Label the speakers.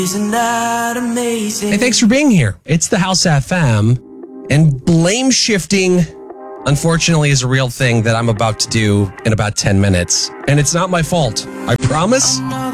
Speaker 1: Isn't that amazing?
Speaker 2: Hey, thanks for being here. It's the House FM, and blame shifting, unfortunately, is a real thing that I'm about to do in about 10 minutes. And it's not my fault. I promise.